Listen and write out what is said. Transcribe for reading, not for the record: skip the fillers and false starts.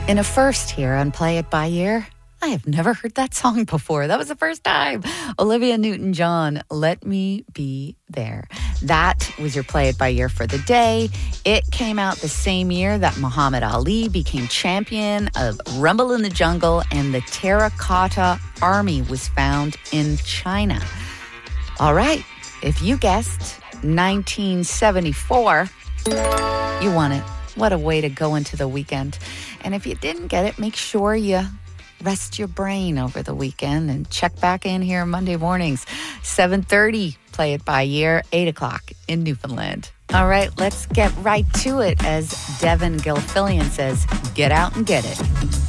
In a first here on Play It By Ear, I have never heard that song before. That was the first time. Olivia Newton-John, Let Me Be There. That was your Play It By Ear for the day. It came out the same year that Muhammad Ali became champion of Rumble in the Jungle and the Terracotta Army was found in China. All right, if you guessed 1974, you won it. What a way to go into the weekend. And if you didn't get it, make sure you rest your brain over the weekend and check back in here Monday mornings, 7:30, Play It By Ear, 8 o'clock in Newfoundland. All right, let's get right to it. As Devin Gilfillian says, get out and get it.